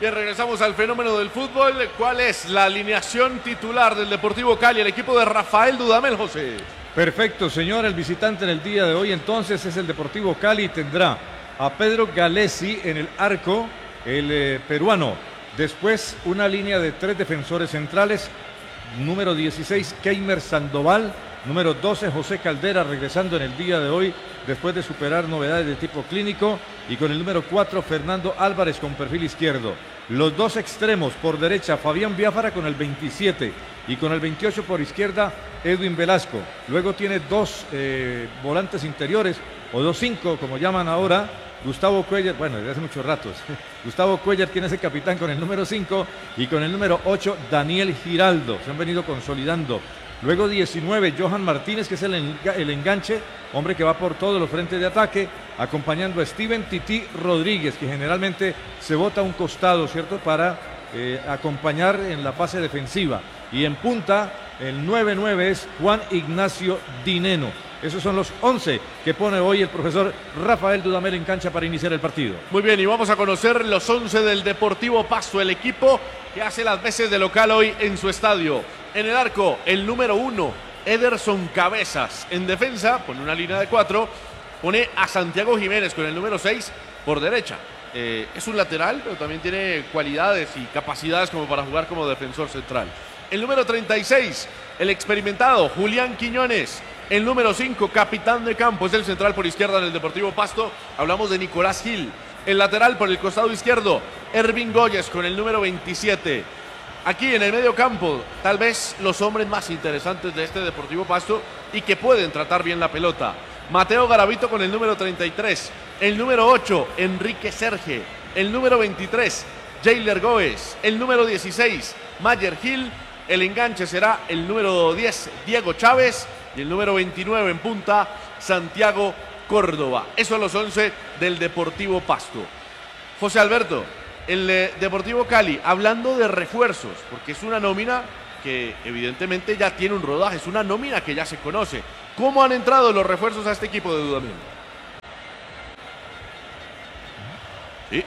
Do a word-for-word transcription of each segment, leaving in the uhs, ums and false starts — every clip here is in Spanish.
Bien, regresamos al fenómeno del fútbol. ¿Cuál es la alineación titular del Deportivo Cali? El equipo de Rafael Dudamel, José. Perfecto, señor. El visitante en el día de hoy entonces es el Deportivo Cali. Tendrá a Pedro Galesi en el arco, el eh, peruano. Después una línea de tres defensores centrales. Número dieciséis, Keimer Sandoval. Número doce, José Caldera, regresando en el día de hoy después de superar novedades de tipo clínico. Y con el número cuatro, Fernando Álvarez con perfil izquierdo. Los dos extremos, por derecha, Fabián Biafara con el veintisiete. Y con el veintiocho por izquierda, Edwin Velasco. Luego tiene dos eh, volantes interiores, o dos cinco, como llaman ahora. Gustavo Cuellar, bueno, desde hace muchos ratos. Gustavo Cuellar, quien es el capitán con el número cinco. Y con el número ocho, Daniel Giraldo. Se han venido consolidando. Luego diecinueve, Johan Martínez, que es el, enga el enganche, hombre que va por todos los frentes de ataque, acompañando a Steven Tití Rodríguez, que generalmente se bota a un costado, ¿cierto?, para eh, acompañar en la fase defensiva. Y en punta, el nueve nueve es Juan Ignacio Dineno. Esos son los once que pone hoy el profesor Rafael Dudamel en cancha para iniciar el partido. Muy bien, y vamos a conocer los once del Deportivo Pasto, el equipo que hace las veces de local hoy en su estadio. En el arco, el número uno, Ederson Cabezas. En defensa, pone una línea de cuatro, pone a Santiago Jiménez con el número seis por derecha. Eh, es un lateral, pero también tiene cualidades y capacidades como para jugar como defensor central. El número treinta y seis, el experimentado Julián Quiñones. El número cinco, capitán de campo, es el central por izquierda en el Deportivo Pasto. Hablamos de Nicolás Gil. El lateral por el costado izquierdo, Ervin Goyes con el número veintisiete. Aquí en el medio campo, tal vez los hombres más interesantes de este Deportivo Pasto y que pueden tratar bien la pelota. Mateo Garavito con el número treinta y tres. El número ocho, Enrique Serge. El número veintitrés, Jailer Goes. El número dieciséis, Mayer Gil. El enganche será el número diez, Diego Chávez. Y el número veintinueve en punta, Santiago Córdoba. Esos son los once del Deportivo Pasto. José Alberto, el eh, Deportivo Cali, hablando de refuerzos, porque es una nómina que evidentemente ya tiene un rodaje, es una nómina que ya se conoce. ¿Cómo han entrado los refuerzos a este equipo de Dudamel? Sí.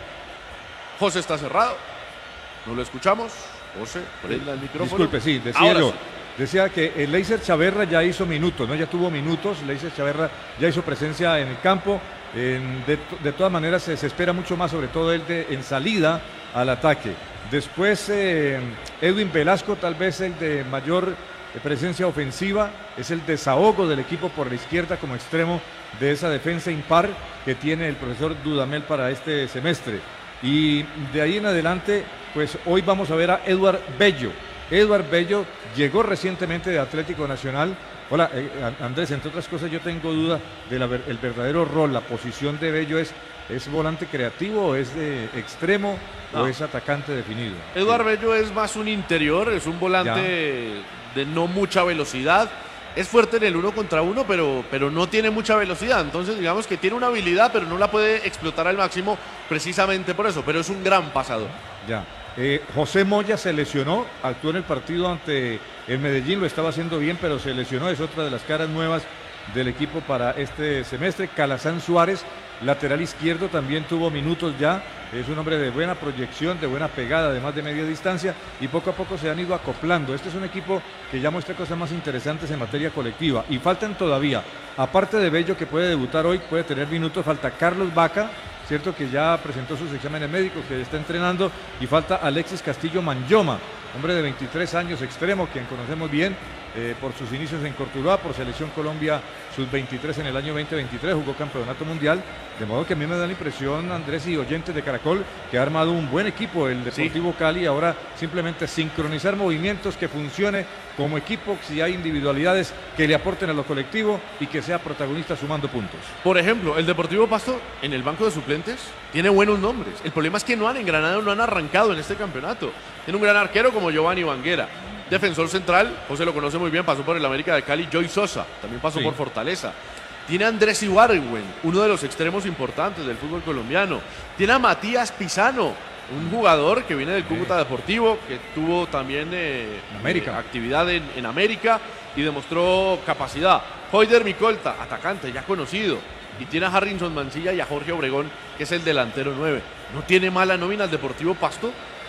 José está cerrado. No lo escuchamos. José, prenda el micrófono. Disculpe, sí, decía Ahora yo. Sí. Decía que el Leiser Chaverra ya hizo minutos, ¿no? Ya tuvo minutos, Leiser Chaverra ya hizo presencia en el campo. En, de, de todas maneras se, se espera mucho más, sobre todo él de, en salida al ataque. Después eh, Edwin Velasco, tal vez el de mayor eh, presencia ofensiva, es el desahogo del equipo por la izquierda como extremo de esa defensa impar que tiene el profesor Dudamel para este semestre. Y de ahí en adelante, pues hoy vamos a ver a Eduard Bello. Eduard Bello llegó recientemente de Atlético Nacional. Hola, eh, Andrés, entre otras cosas yo tengo duda del el verdadero rol, la posición de Bello. ¿Es, es volante creativo, es de extremo no. o es atacante definido? Eduard Bello es más un interior, es un volante ya. de no mucha velocidad. Es fuerte en el uno contra uno, pero, pero no tiene mucha velocidad. Entonces digamos que tiene una habilidad, pero no la puede explotar al máximo precisamente por eso. Pero es un gran pasador. Ya. Eh, José Moya se lesionó, actuó en el partido ante el Medellín, lo estaba haciendo bien, pero se lesionó, es otra de las caras nuevas del equipo para este semestre. Calazán Suárez, lateral izquierdo, también tuvo minutos ya, es un hombre de buena proyección, de buena pegada, además de media distancia, y poco a poco se han ido acoplando. Este es un equipo que ya muestra cosas más interesantes en materia colectiva, y faltan todavía, aparte de Bello que puede debutar hoy, puede tener minutos, falta Carlos Vaca, cierto que ya presentó sus exámenes médicos, que está entrenando, y falta Alexis Castillo Manyoma, hombre de veintitrés años, extremo, quien conocemos bien eh, por sus inicios en Cortuluá, por Selección Colombia sub veintitrés en el año veinte veintitrés, jugó campeonato mundial, de modo que a mí me da la impresión, Andrés y oyentes de Caracol, que ha armado un buen equipo el Deportivo sí. Cali. Ahora simplemente sincronizar movimientos, que funcione como equipo, si hay individualidades que le aporten a lo colectivo y que sea protagonista sumando puntos. Por ejemplo, el Deportivo Pasto en el banco de suplentes tiene buenos nombres. El problema es que no han engranado, no han arrancado en este campeonato. Tiene un gran arquero como Giovanni Banguera. Defensor central, José lo conoce muy bien, pasó por el América de Cali. Joy Sosa, también pasó sí. por Fortaleza. Tiene a Andrés Ibargüen, uno de los extremos importantes del fútbol colombiano. Tiene a Matías Pisano, un jugador que viene del Cúcuta Deportivo, que tuvo también eh, América. Eh, actividad en, en América y demostró capacidad. Hoyder Micolta, atacante ya conocido. Y tiene a Harrison Mancilla y a Jorge Obregón, que es el delantero nueve. ¿No tiene mala nómina el Deportivo Pasto?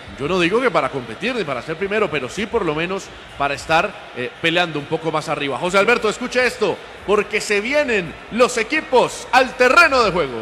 Yo no digo que para competir ni para ser primero, pero sí por lo menos para estar eh, peleando un poco más arriba. José Alberto, escuche esto, porque se vienen los equipos al terreno de juego.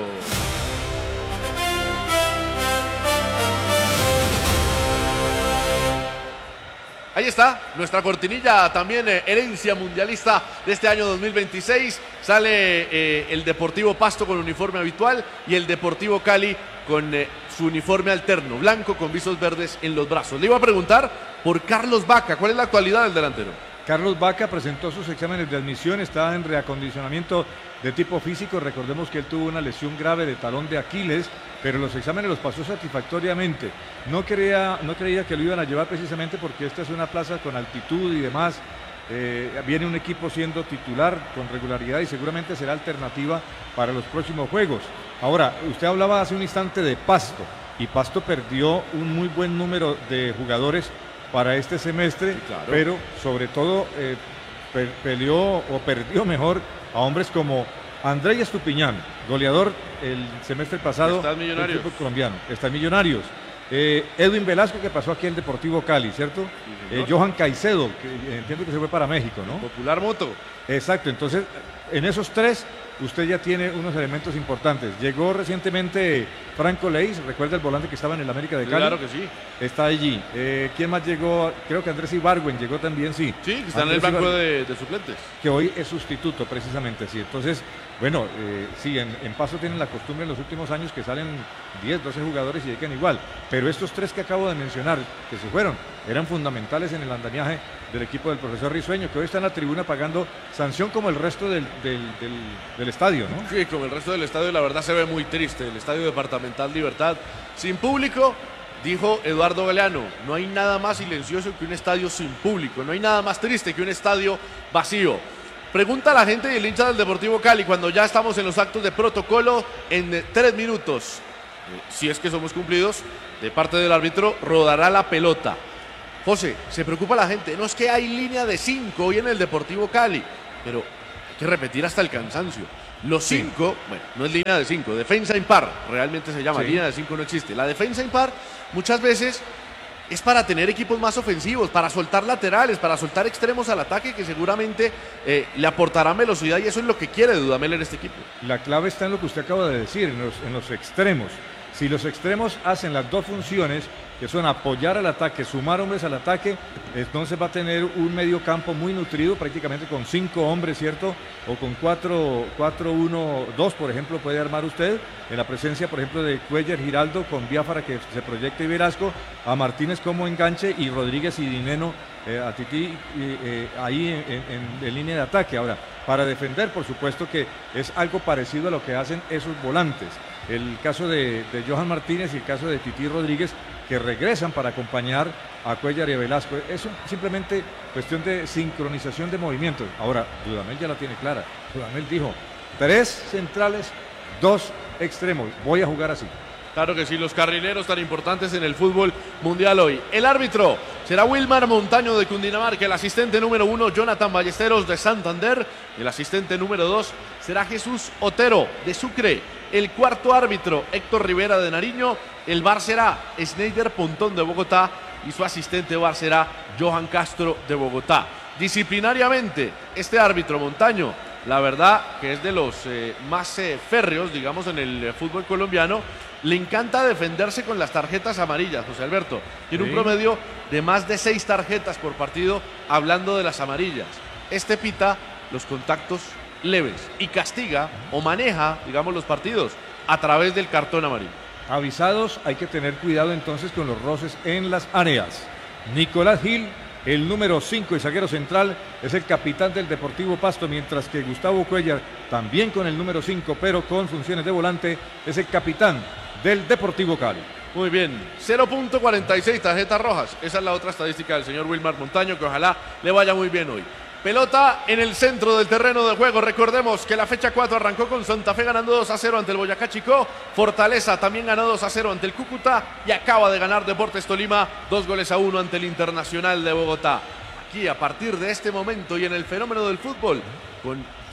Ahí está, nuestra cortinilla también eh, herencia mundialista de este año dos mil veintiséis. Sale eh, el Deportivo Pasto con uniforme habitual y el Deportivo Cali con eh, su uniforme alterno, blanco con visos verdes en los brazos. Le iba a preguntar por Carlos Vaca, ¿cuál es la actualidad del delantero? Carlos Vaca presentó sus exámenes de admisión, está en reacondicionamiento de tipo físico. Recordemos que él tuvo una lesión grave de talón de Aquiles, pero los exámenes los pasó satisfactoriamente. No creía, no creía que lo iban a llevar precisamente porque esta es una plaza con altitud y demás. Eh, viene un equipo siendo titular con regularidad y seguramente será alternativa para los próximos juegos. Ahora, usted hablaba hace un instante de Pasto, y Pasto perdió un muy buen número de jugadores para este semestre, sí, claro. Pero sobre todo eh, pe peleó o perdió mejor a hombres como Andrés Estupiñán, goleador el semestre pasado del fútbol colombiano, está en Millonarios. Eh, Edwin Velasco, que pasó aquí en Deportivo Cali, ¿cierto? Sí, eh, Johan Caicedo, que entiendo que se fue para México, ¿no? Popular Moto. Exacto, entonces en esos tres usted ya tiene unos elementos importantes. Llegó recientemente Franco Leis, recuerda el volante que estaba en el América de Cali. Claro que sí. Está allí. Eh, ¿Quién más llegó? Creo que Andrés Ibargüen llegó también, sí. Sí, que está Andrés en el banco de, de suplentes. Que hoy es sustituto precisamente, sí. Entonces, bueno, eh, sí, en, en Paso tienen la costumbre en los últimos años que salen diez, doce jugadores y llegan igual. Pero estos tres que acabo de mencionar, que se fueron, eran fundamentales en el andamiaje del equipo del profesor Risueño, que hoy está en la tribuna pagando sanción como el resto del, del, del, del estadio, ¿no? Sí, como el resto del estadio, la verdad se ve muy triste. El estadio departamental Libertad sin público. Dijo Eduardo Galeano, no hay nada más silencioso que un estadio sin público, no hay nada más triste que un estadio vacío. Pregunta a la gente y el hincha del Deportivo Cali cuando ya estamos en los actos de protocolo en tres minutos. Si es que somos cumplidos, de parte del árbitro, rodará la pelota. José, se preocupa la gente, no es que hay línea de cinco hoy en el Deportivo Cali, pero hay que repetir hasta el cansancio. Los cinco, sí. Bueno, no es línea de cinco, defensa impar, realmente se llama, sí. Línea de cinco no existe. La defensa impar muchas veces es para tener equipos más ofensivos, para soltar laterales, para soltar extremos al ataque que seguramente eh, le aportarán velocidad y eso es lo que quiere Dudamel en este equipo. La clave está en lo que usted acaba de decir, en los, en los extremos. Si los extremos hacen las dos funciones, que son apoyar al ataque, sumar hombres al ataque, entonces va a tener un medio campo muy nutrido, prácticamente con cinco hombres, ¿cierto? O con cuatro, cuatro, uno, dos, por ejemplo, puede armar usted, en la presencia, por ejemplo, de Cuellar, Giraldo, con Biafara que se proyecta y Velasco, a Martínez como enganche y Rodríguez y Dineno eh, a Tití eh, ahí en, en, en línea de ataque. Ahora, para defender, por supuesto que es algo parecido a lo que hacen esos volantes. El caso de, de Johan Martínez y el caso de Tití Rodríguez, que regresan para acompañar a Cuellar y a Velasco. Es un, simplemente cuestión de sincronización de movimientos. Ahora, Dudamel ya la tiene clara. Dudamel dijo, tres centrales, dos extremos. Voy a jugar así. Claro que sí, los carrileros tan importantes en el fútbol mundial hoy. El árbitro será Wilmar Montaño de Cundinamarca, el asistente número uno Jonathan Ballesteros de Santander, el asistente número dos será Jesús Otero de Sucre, el cuarto árbitro Héctor Rivera de Nariño, el V A R será Schneider Pontón de Bogotá y su asistente V A R será Johan Castro de Bogotá. Disciplinariamente, este árbitro Montaño, la verdad que es de los eh, más eh, férreos, digamos, en el eh, fútbol colombiano. Le encanta defenderse con las tarjetas amarillas, José Alberto. Tiene sí. un promedio de más de seis tarjetas por partido hablando de las amarillas. Este pita los contactos leves y castiga o maneja, digamos, los partidos a través del cartón amarillo. Avisados, hay que tener cuidado entonces con los roces en las áreas. Nicolás Gil, el número cinco y zaguero central, es el capitán del Deportivo Pasto, mientras que Gustavo Cuellar, también con el número cinco, pero con funciones de volante, es el capitán del Deportivo Cali. Muy bien, cero punto cuarenta y seis tarjetas rojas. Esa es la otra estadística del señor Wilmar Montaño, que ojalá le vaya muy bien hoy. Pelota en el centro del terreno de juego. Recordemos que la fecha cuatro arrancó con Santa Fe ganando dos a cero ante el Boyacá Chicó. Fortaleza también ganó dos a cero ante el Cúcuta y acaba de ganar Deportes Tolima dos goles a uno ante el Internacional de Bogotá. Aquí, a partir de este momento y en el fenómeno del fútbol, con don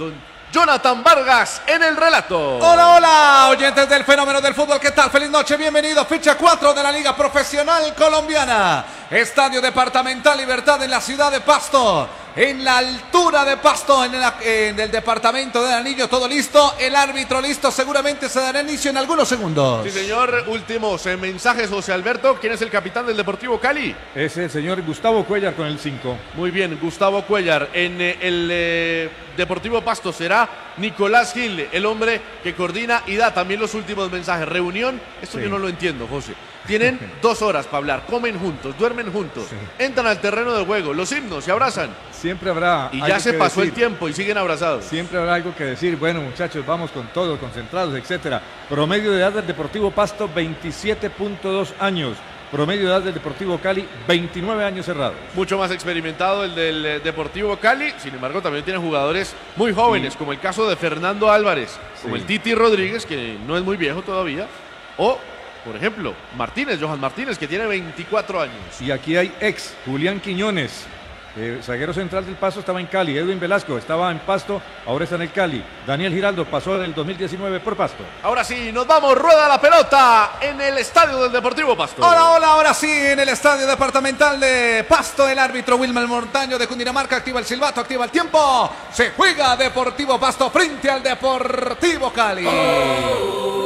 Jonathan Vargas en el relato. Hola, hola, oyentes del fenómeno del fútbol, ¿qué tal? Feliz noche, bienvenido. Ficha cuatro de la Liga Profesional Colombiana. Estadio Departamental Libertad en la ciudad de Pasto. En la altura de Pasto, en, la, en el departamento del Anillo, todo listo. El árbitro listo, seguramente se dará inicio en algunos segundos. Sí, señor. Últimos eh, mensajes, José Alberto. ¿Quién es el capitán del Deportivo Cali? Es el señor Gustavo Cuellar con el cinco. Muy bien, Gustavo Cuellar. En eh, el eh, Deportivo Pasto será Nicolás Gil, el hombre que coordina y da también los últimos mensajes. Reunión, esto sí. Yo no lo entiendo, José. Tienen dos horas para hablar, comen juntos, duermen juntos, sí. Entran al terreno de juego, los himnos, se abrazan. Siempre habrá. Y ya se pasó decir. El tiempo y siguen abrazados. Siempre habrá algo que decir. Bueno, muchachos, vamos con todos, concentrados, etcétera. Promedio de edad del Deportivo Pasto, veintisiete punto dos años. Promedio de edad del Deportivo Cali, veintinueve años cerrados. Mucho más experimentado el del eh, Deportivo Cali. Sin embargo, también tiene jugadores muy jóvenes, sí. Como el caso de Fernando Álvarez, sí. Como el Titi Rodríguez, que no es muy viejo todavía, o... por ejemplo, Martínez, Johan Martínez, que tiene veinticuatro años. Y aquí hay ex, Julián Quiñones, eh, zaguero central del Pasto, estaba en Cali. Edwin Velasco estaba en Pasto, ahora está en el Cali. Daniel Giraldo pasó en el dos mil diecinueve por Pasto. Ahora sí, nos vamos, rueda la pelota en el estadio del Deportivo Pasto. Hola, hola, ahora sí, en el estadio departamental de Pasto, el árbitro Wilmer Montaño de Cundinamarca activa el silbato, activa el tiempo. Se juega Deportivo Pasto frente al Deportivo Cali. Oh.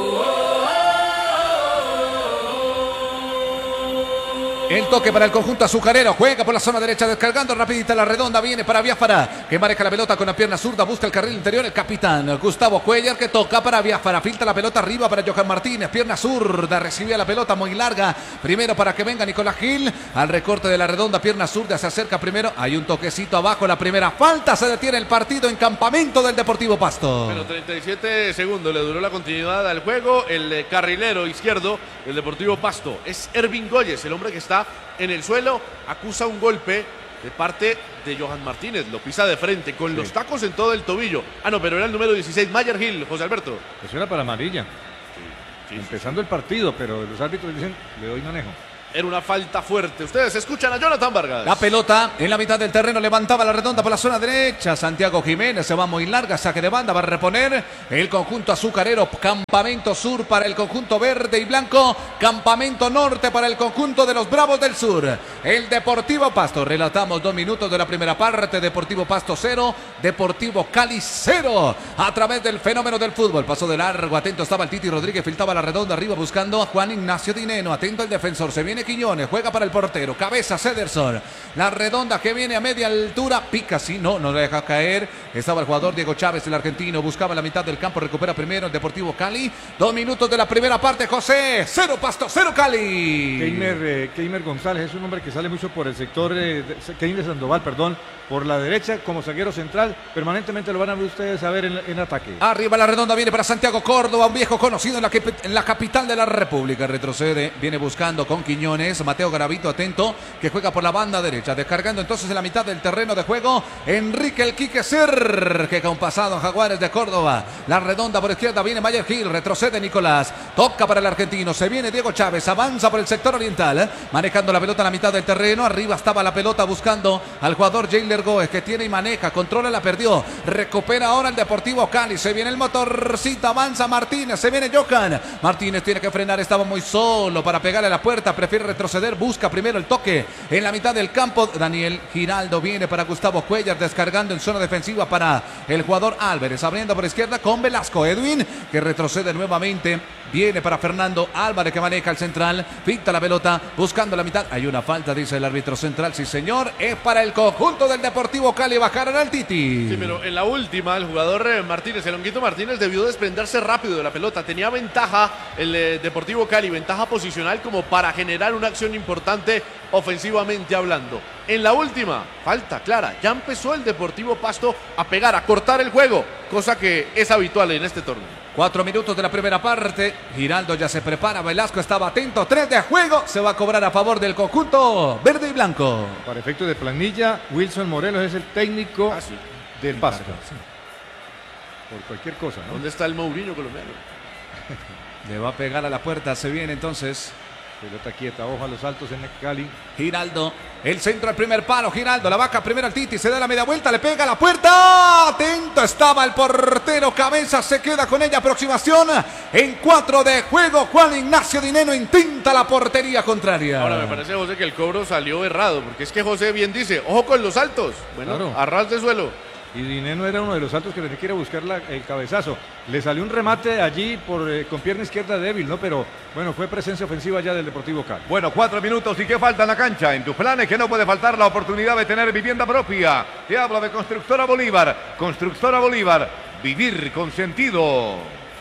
El toque para el conjunto azucarero, juega por la zona derecha descargando rapidita la redonda, viene para Biafara, que maneja la pelota con la pierna zurda, busca el carril interior, el capitán Gustavo Cuellar, que toca para Biafara, filtra la pelota arriba para Johan Martínez, pierna zurda, recibe la pelota muy larga, primero para que venga Nicolás Gil, al recorte de la redonda, pierna zurda, se acerca primero, hay un toquecito abajo, la primera falta, se detiene el partido en campamento del Deportivo Pasto. Bueno, treinta y siete segundos le duró la continuidad al juego, el carrilero izquierdo del Deportivo Pasto es Ervin Goyes, el hombre que está en el suelo, acusa un golpe de parte de Johan Martínez, lo pisa de frente, con sí. Los tacos en todo el tobillo. Ah, no, pero era el número dieciséis, Mayer Gil, José Alberto. Eso era para amarilla. Sí, sí, Empezando sí, sí. el partido, pero los árbitros dicen, le doy manejo. Era una falta fuerte. Ustedes escuchan a Jonathan Vargas. La pelota en la mitad del terreno, levantaba la redonda por la zona derecha. Santiago Jiménez se va muy larga, saque de banda, va a reponer el conjunto azucarero. Campamento sur para el conjunto verde y blanco. Campamento norte para el conjunto de los Bravos del Sur. El Deportivo Pasto. Relatamos dos minutos de la primera parte. Deportivo Pasto cero, Deportivo Cali cero. A través del fenómeno del fútbol. Pasó de largo, atento estaba el Titi Rodríguez, filtraba la redonda arriba buscando a Juan Ignacio Dineno. Atento el defensor, se viene Quiñones, juega para el portero, cabeza Cederson, la redonda que viene a media altura, pica, sí, no, no le deja caer, estaba el jugador Diego Chávez, el argentino, buscaba la mitad del campo, recupera primero el Deportivo Cali, dos minutos de la primera parte, José, cero Pasto, cero Cali. Keimer, eh, Keimer González es un hombre que sale mucho por el sector, eh, Keimer Sandoval, perdón, por la derecha como zaguero central, permanentemente lo van a ver ustedes a ver en, en ataque. Arriba la redonda viene para Santiago Córdoba, un viejo conocido en la, en la capital de la República, retrocede, viene buscando con Quiñones, Mateo Garavito atento, que juega por la banda derecha, descargando entonces en la mitad del terreno de juego, Enrique el Quique Ser, que con pasado en Jaguares de Córdoba, la redonda por izquierda viene Mayer Gil, retrocede Nicolás, toca para el argentino, se viene Diego Chávez, avanza por el sector oriental, manejando la pelota en la mitad del terreno, arriba estaba la pelota buscando al jugador Jailer Goes, que tiene y maneja, controla, la perdió, recupera ahora el Deportivo Cali, se viene el motorcito, avanza Martínez, se viene Johan, Martínez tiene que frenar, estaba muy solo para pegarle a la puerta, prefiere retroceder, busca primero el toque en la mitad del campo, Daniel Giraldo viene para Gustavo Cuellar, descargando en zona defensiva para el jugador Álvarez, abriendo por izquierda con Velasco, Edwin, que retrocede nuevamente, viene para Fernando Álvarez, que maneja el central, pinta la pelota, buscando la mitad, hay una falta, dice el árbitro central, sí señor, es para el conjunto del Deportivo Cali, bajaron al Titi. Sí, pero en la última, el jugador eh, Martínez, el Honguito Martínez, debió desprenderse rápido de la pelota, tenía ventaja el eh, Deportivo Cali, ventaja posicional como para generar una acción importante ofensivamente hablando. En la última, falta clara, ya empezó el Deportivo Pasto a pegar, a cortar el juego, cosa que es habitual en este torneo. Cuatro minutos de la primera parte, Giraldo ya se prepara, Velasco estaba atento, tres de juego, se va a cobrar a favor del conjunto verde y blanco. Para efectos de planilla, Wilson Morelos es el técnico ah, sí. del Pasto. Sí. Por cualquier cosa, ¿no? ¿Dónde está el Mourinho colombiano? Le va a pegar a la puerta, se viene entonces Pelota quieta, ojo a los altos en el Cali. Giraldo, el centro al primer palo, Giraldo, la vaca primero al Titi, se da la media vuelta, le pega a la puerta, atento estaba el portero, Cabeza se queda con ella, aproximación en cuatro de juego, Juan Ignacio Dineno intenta la portería contraria. Ahora me parece, José, que el cobro salió errado, porque es que José bien dice, ojo con los altos, bueno, Claro. a ras de suelo. Y Dineno era uno de los altos que tenía que ir a buscar la- el cabezazo. Le salió un remate allí por, eh, con pierna izquierda débil, ¿no? Pero bueno, fue presencia ofensiva ya del Deportivo Cali. Bueno, cuatro minutos y qué falta en la cancha. En tus planes que no puede faltar la oportunidad de tener vivienda propia. Te hablo de Constructora Bolívar. Constructora Bolívar. Vivir con sentido.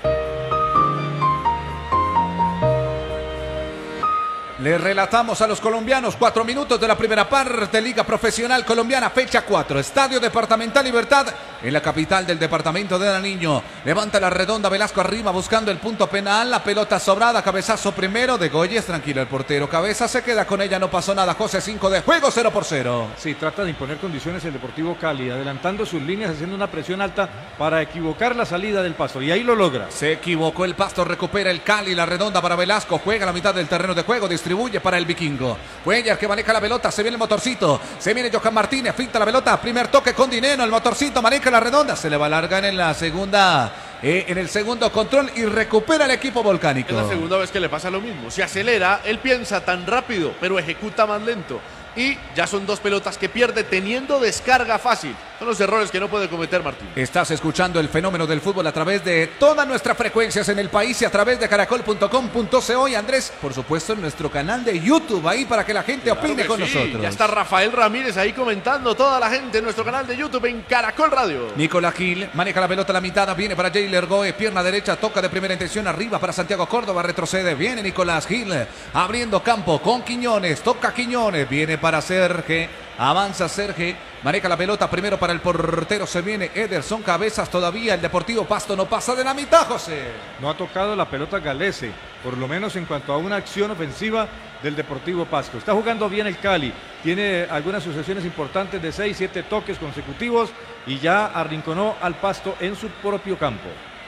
Le relatamos a los colombianos, cuatro minutos de la primera parte, Liga Profesional Colombiana, fecha cuatro, Estadio Departamental Libertad, en la capital del departamento de Nariño. Levanta la redonda, Velasco arriba buscando el punto penal, la pelota sobrada, cabezazo primero de Goyes, tranquilo el portero, Cabeza se queda con ella, no pasó nada, José, cinco de juego, cero por cero. Sí, trata de imponer condiciones el Deportivo Cali, adelantando sus líneas, haciendo una presión alta para equivocar la salida del Pasto, y ahí lo logra. Se equivocó el Pasto, recupera el Cali, la redonda para Velasco, juega a la mitad del terreno de juego, distribuye para el Vikingo. Cuellar que maneja la pelota, se viene el motorcito, se viene Johan Martínez, finta la pelota, primer toque con Dineno, el motorcito maneja la redonda, se le va a largar en la segunda, eh, en el segundo control y recupera el equipo volcánico. Es la segunda vez que le pasa lo mismo. Se acelera, él piensa tan rápido, pero ejecuta más lento. Y ya son dos pelotas que pierde teniendo descarga fácil. Son los errores que no puede cometer Martín. Estás escuchando el fenómeno del fútbol a través de todas nuestras frecuencias en el país y a través de caracol punto com punto co. Y Andrés, por supuesto, en nuestro canal de YouTube, ahí para que la gente Claro opine que con sí. nosotros. Ya está Rafael Ramírez ahí comentando, toda la gente en nuestro canal de YouTube en Caracol Radio. Nicolás Gil maneja la pelota a la mitad, viene para Jailer Goe, pierna derecha, toca de primera intención arriba para Santiago Córdoba, retrocede, viene Nicolás Gil, abriendo campo con Quiñones, toca Quiñones, viene para Serge, avanza Serge, maneja la pelota primero para el portero, se viene Ederson Cabezas, todavía el Deportivo Pasto no pasa de la mitad, José. No ha tocado la pelota Galese, por lo menos en cuanto a una acción ofensiva del Deportivo Pasto. Está jugando bien el Cali, tiene algunas sucesiones importantes de seis, siete toques consecutivos y ya arrinconó al Pasto en su propio campo.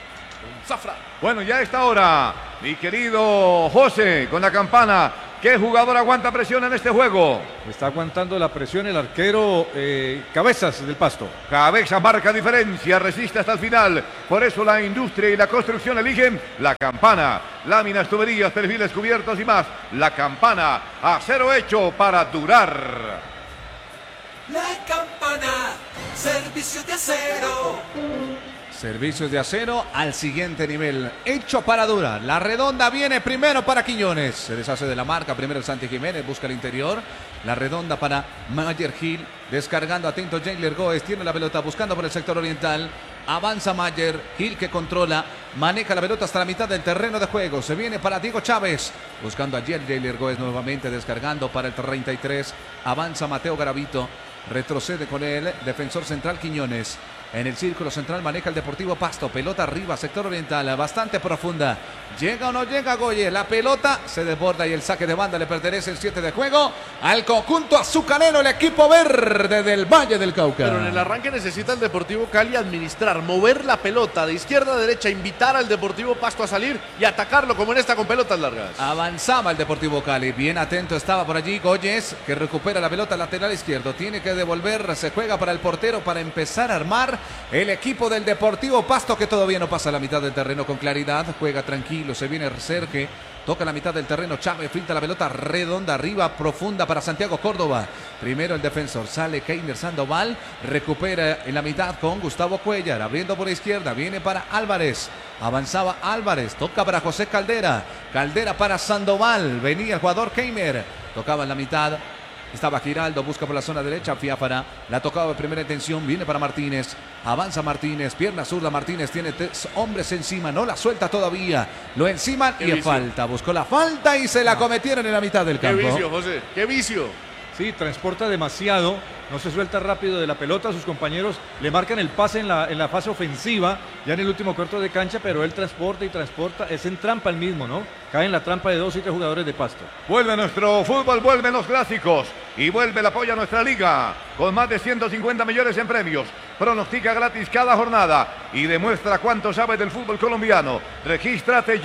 Zafra. Bueno, ya a esta hora, mi querido José, con la campana. ¿Qué jugador aguanta presión en este juego? Está aguantando la presión el arquero eh, Cabezas del Pasto. Cabeza marca diferencia, resiste hasta el final. Por eso la industria y la construcción eligen la campana. Láminas, tuberías, perfiles cubiertos y más. La campana, acero hecho para durar. La campana, servicios de acero. Servicios de acero al siguiente nivel, hecho para durar. La redonda viene primero para Quiñones, se deshace de la marca, primero el Santi Jiménez, busca el interior. La redonda para Mayer Gil, descargando atento Jailer Goes, tiene la pelota buscando por el sector oriental. Avanza Mayer, Gil que controla, maneja la pelota hasta la mitad del terreno de juego. Se viene para Diego Chávez, buscando ayer Jailer Goes nuevamente, descargando para el treinta y tres. Avanza Mateo Garavito, retrocede con el defensor central Quiñones. En el círculo central maneja el Deportivo Pasto. Pelota arriba, sector oriental, bastante profunda. ¿Llega o no llega Goye? La pelota se desborda y el saque de banda le pertenece el siete de juego al conjunto azucarero, el equipo verde del Valle del Cauca. Pero en el arranque necesita el Deportivo Cali administrar, mover la pelota de izquierda a derecha, invitar al Deportivo Pasto a salir y atacarlo como en esta con pelotas largas. Avanzaba el Deportivo Cali, bien atento estaba por allí Goyes, que recupera la pelota lateral izquierdo, tiene que devolver, se juega para el portero para empezar a armar el equipo del Deportivo Pasto, que todavía no pasa la mitad del terreno con claridad, juega tranquilo, se viene Serge, toca la mitad del terreno, Chávez finta la pelota redonda arriba, profunda para Santiago Córdoba. Primero el defensor, sale Keiner Sandoval, recupera en la mitad con Gustavo Cuellar, abriendo por la izquierda, viene para Álvarez, avanzaba Álvarez, toca para José Caldera, Caldera para Sandoval, venía el jugador Keiner, tocaba en la mitad. Estaba Giraldo, busca por la zona derecha, Fiáfara, la tocaba de primera intención, viene para Martínez, avanza Martínez, pierna zurda, Martínez tiene tres hombres encima, no la suelta todavía, lo enciman y vicio. falta, buscó la falta y se la cometieron en la mitad del Qué campo. vicio, José, qué vicio. Sí, transporta demasiado, no se suelta rápido de la pelota, sus compañeros le marcan el pase en la, en la fase ofensiva, ya en el último cuarto de cancha, pero él transporta y transporta, es en trampa el mismo, ¿no? Cae en la trampa de dos y tres jugadores de Pasto. Vuelve nuestro fútbol, vuelven los clásicos y vuelve el apoyo a nuestra liga con más de ciento cincuenta millones en premios. Pronostica gratis cada jornada y demuestra cuánto sabe del fútbol colombiano. Regístrate ya.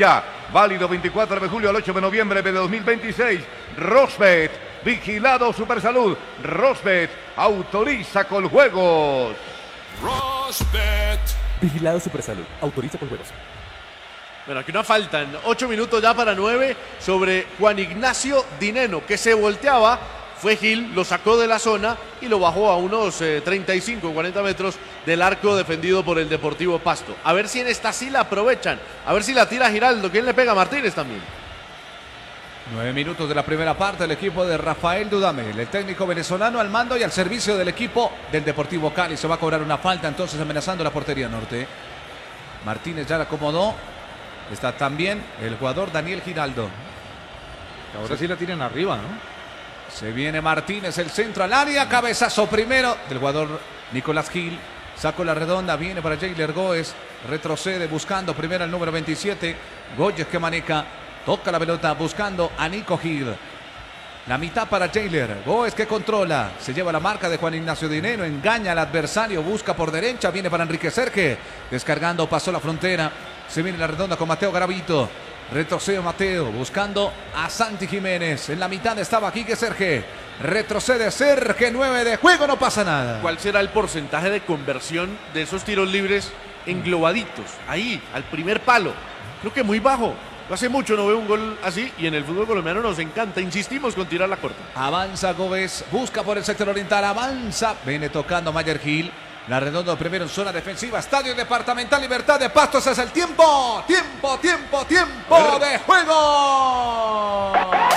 válido veinticuatro de julio al ocho de noviembre de dos mil veintiséis. Rosbet, vigilado Supersalud. Rosbet, autoriza con juegos. Rosbet. Vigilado Supersalud, autoriza con juegos. Bueno, aquí no faltan ocho minutos ya para nueve sobre Juan Ignacio Dineno, que se volteaba. Fue Gil, lo sacó de la zona y lo bajó a unos eh, treinta y cinco, cuarenta metros del arco defendido por el Deportivo Pasto. A ver si en esta sí la aprovechan. A ver si la tira Giraldo. ¿Quién le pega a Martínez también? Nueve minutos de la primera parte, el equipo de Rafael Dudamel, el técnico venezolano al mando y al servicio del equipo del Deportivo Cali. Se va a cobrar una falta entonces amenazando la portería norte. Martínez ya la acomodó. Está también el jugador Daniel Giraldo. Ahora sí la tiran arriba, ¿no? Se viene Martínez, el centro al área, cabezazo primero del jugador Nicolás Gil. Sacó la redonda, viene para Jailer Góez, retrocede buscando primero el número veintisiete, Góez que maneja, toca la pelota buscando a Nico Gil. La mitad para Jailer, Góez que controla, se lleva la marca de Juan Ignacio Dineno, engaña al adversario, busca por derecha, viene para Enrique Serge, descargando, pasó la frontera, se viene la redonda con Mateo Garavito. Retrocede Mateo, buscando a Santi Jiménez. En la mitad estaba Quique Serge. Retrocede Serge, nueve de juego, no pasa nada. ¿Cuál será el porcentaje de conversión de esos tiros libres englobaditos? Ahí, al primer palo. Creo que muy bajo. Hace mucho no veo un gol así y en el fútbol colombiano nos encanta. Insistimos con tirar la corta. Avanza Gómez, busca por el sector oriental, avanza. Viene tocando Mayer Gil. La redonda primero en zona defensiva. Estadio Departamental Libertad de Pastos. Es el tiempo. Tiempo, tiempo, tiempo de juego.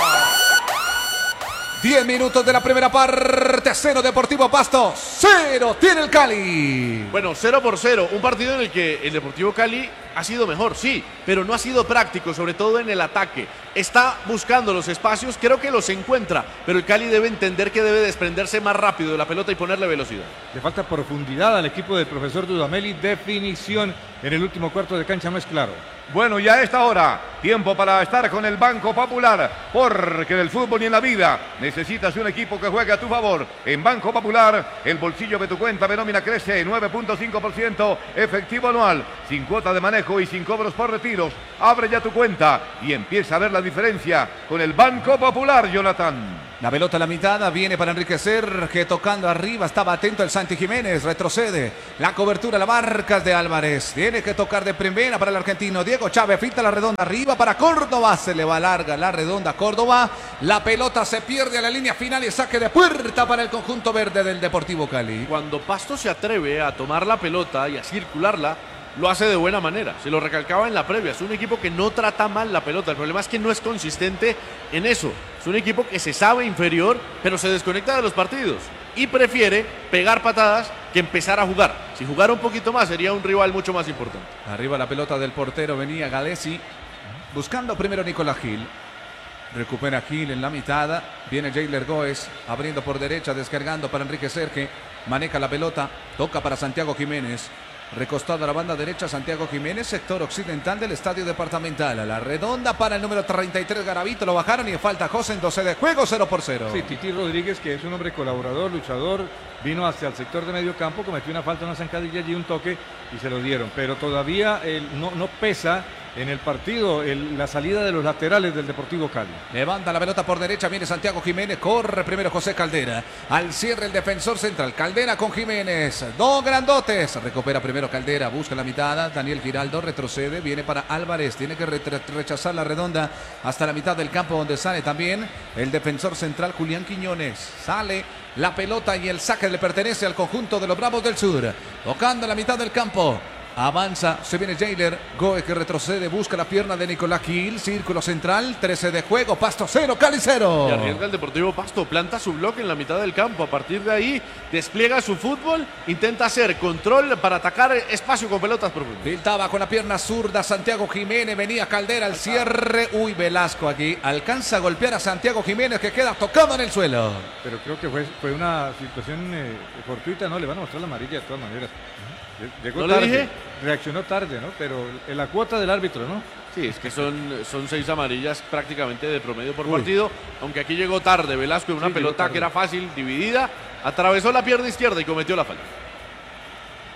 Diez minutos de la primera parte. Cero Deportivo Pasto. Cero tiene el Cali. Bueno, cero por cero. Un partido en el que el Deportivo Cali ha sido mejor, sí, pero no ha sido práctico, sobre todo en el ataque. Está buscando los espacios, creo que los encuentra, pero el Cali debe entender que debe desprenderse más rápido de la pelota y ponerle velocidad. Le falta profundidad al equipo del profesor Dudamel y definición en el último cuarto de cancha, no es claro. Bueno, y a esta hora, tiempo para estar con el Banco Popular, porque en el fútbol y en la vida necesitas un equipo que juegue a tu favor. En Banco Popular, el bolsillo de tu cuenta de nómina crece nueve punto cinco por ciento efectivo anual, sin cuota de manejo y sin cobros por retiros. Abre ya tu cuenta y empieza a ver la diferencia con el Banco Popular, Jonathan. La pelota a la mitad, viene para Enrique Serge, tocando arriba, estaba atento el Santi Jiménez, retrocede, la cobertura, la marca de Álvarez, tiene que tocar de primera para el argentino, Diego Chávez, finta la redonda arriba para Córdoba, se le va larga la redonda a Córdoba, la pelota se pierde a la línea final y saque de puerta para el conjunto verde del Deportivo Cali. Cuando Pasto se atreve a tomar la pelota y a circularla, lo hace de buena manera, se lo recalcaba en la previa, es un equipo que no trata mal la pelota, el problema es que no es consistente en eso, es un equipo que se sabe inferior, pero se desconecta de los partidos y prefiere pegar patadas que empezar a jugar. Si jugara un poquito más sería un rival mucho más importante. Arriba la pelota del portero, venía Galesi, buscando primero Nicolás Gil. Recupera Gil en la mitad, viene Jailer Góez, abriendo por derecha, descargando para Enrique Serge, maneja la pelota, toca para Santiago Jiménez. Recostado a la banda derecha Santiago Jiménez, sector occidental del Estadio Departamental. A la redonda para el número treinta y tres Garavito, lo bajaron y falta José en doce de juego, cero por cero. Sí, Titi Rodríguez, que es un hombre colaborador, luchador, vino hacia el sector de medio campo, cometió una falta, una zancadilla allí, un toque y se lo dieron. Pero todavía el, no, no pesa en el partido el, la salida de los laterales del Deportivo Cali. Levanta la pelota por derecha, viene Santiago Jiménez, corre primero José Caldera. Al cierre el defensor central, Caldera con Jiménez. Dos grandotes, recupera primero Caldera, busca la mitad, Daniel Giraldo retrocede, viene para Álvarez, tiene que re rechazar la redonda hasta la mitad del campo donde sale también el defensor central Julián Quiñones. Sale la pelota y el saque le pertenece al conjunto de los Bravos del Sur. Tocando la mitad del campo. Avanza, se viene Jailer Góez que retrocede, busca la pierna de Nicolás Gil, círculo central, trece de juego, Pasto cero, Cali cero. Y arriesga el Deportivo Pasto, planta su bloque en la mitad del campo, a partir de ahí despliega su fútbol, intenta hacer control para atacar espacio con pelotas profundas. Pintaba con la pierna zurda Santiago Jiménez, venía Caldera al cierre, uy Velasco aquí, alcanza a golpear a Santiago Jiménez que queda tocado en el suelo. Pero creo que fue, fue una situación eh, fortuita, ¿no? Le van a mostrar la amarilla de todas maneras. Llegó ¿No tarde, le dije? reaccionó tarde, ¿no? Pero en la cuota del árbitro, ¿no? Sí, es que son, son seis amarillas prácticamente de promedio por Uy. partido, aunque aquí llegó tarde Velasco en una Sí, llegó pelota tarde. que era fácil, dividida, atravesó la pierna izquierda y cometió la falta.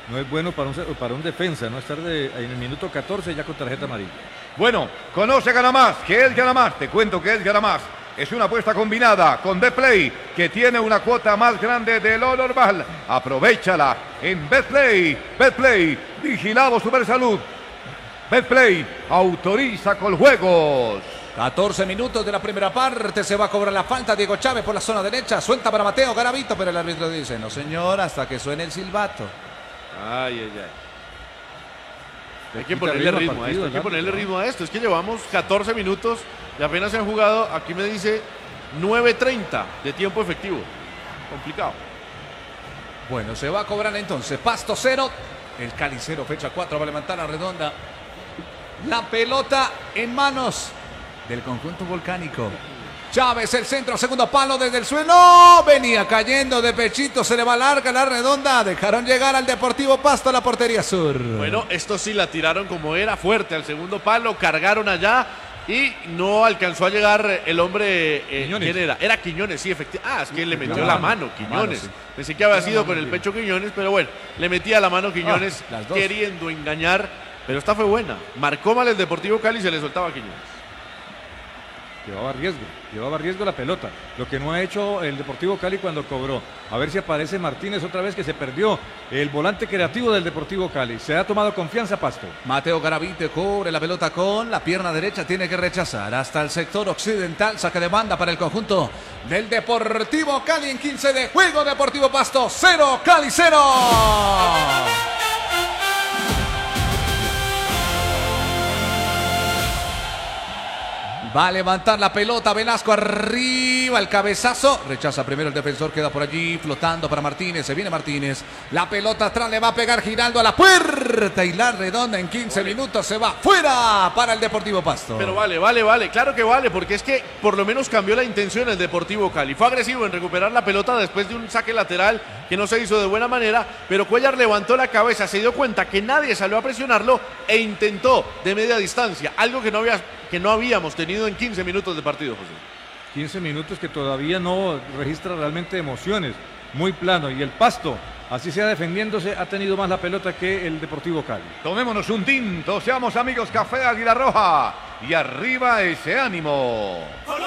no es bueno para un, para un defensa, no estar de, en el minuto catorce ya con tarjeta amarilla. Bueno, conoce Gana Más, que es Gana Más. Te cuento que es Gana Más. Es una apuesta combinada con Betplay, que tiene una cuota más grande de lo normal. Aprovéchala en Betplay. Betplay, vigilado Supersalud. Betplay, autoriza con juegos. catorce minutos de la primera parte, se va a cobrar la falta. Diego Chávez por la zona derecha, suelta para Mateo Garavito, pero el árbitro dice, no señor, hasta que suene el silbato. Ay, ay, ay. Hay que Quita ponerle ritmo al ritmo a partido, esto, hay que ¿no? ponerle ritmo a esto. Es que llevamos catorce minutos y apenas se han jugado, aquí me dice nueve treinta de tiempo efectivo. Complicado. Bueno, se va a cobrar entonces Pasto cero, el Cali cero, fecha cuatro, va a levantar la redonda. La pelota en manos del conjunto volcánico. Chávez, el centro, segundo palo desde el suelo. Venía cayendo de pechito, se le va larga la redonda. Dejaron llegar al Deportivo Pasto a la portería sur. Bueno, esto sí la tiraron como era, fuerte al segundo palo, cargaron allá y no alcanzó a llegar el hombre. Eh, Quiñones. ¿Quién era? Era Quiñones, sí, efectivamente. Ah, es que le metió la la mano, mano, Quiñones. la mano, sí. Pensé que había sido mano, con el sí. pecho Quiñones, pero bueno, le metía la mano Quiñones Ah, las dos. queriendo engañar, pero esta fue buena. Marcó mal el Deportivo Cali y se le soltaba a Quiñones. Llevaba riesgo, llevaba riesgo la pelota. Lo que no ha hecho el Deportivo Cali cuando cobró. A ver si aparece Martínez otra vez, que se perdió el volante creativo del Deportivo Cali. Se ha tomado confianza Pasto. Mateo Garavito cubre la pelota con la pierna derecha, tiene que rechazar hasta el sector occidental, saque de banda para el conjunto del Deportivo Cali en quince de juego. Deportivo Pasto cero, Cali cero. Va a levantar la pelota, Velasco arriba, el cabezazo, rechaza primero el defensor, queda por allí flotando para Martínez, se viene Martínez, la pelota atrás le va a pegar girando a la puerta y la redonda en quince minutos se va fuera para el Deportivo Pasto. Pero vale, vale, vale, claro que vale, porque es que por lo menos cambió la intención el Deportivo Cali. Fue agresivo en recuperar la pelota después de un saque lateral que no se hizo de buena manera, pero Cuellar levantó la cabeza, se dio cuenta que nadie salió a presionarlo e intentó de media distancia, algo que no había, que no habíamos tenido en quince minutos de partido, José. quince minutos que todavía no registra realmente emociones. Muy plano. Y el Pasto, así sea defendiéndose, ha tenido más la pelota que el Deportivo Cali. Tomémonos un tinto, seamos amigos, Café Águila Roja. Y arriba ese ánimo.